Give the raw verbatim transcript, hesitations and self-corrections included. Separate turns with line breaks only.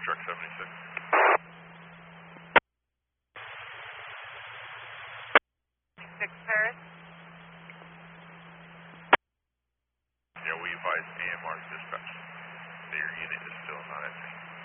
truck seventy-six.
six Paris.
Yeah, we advise A M R dispatch that your unit is still not entering.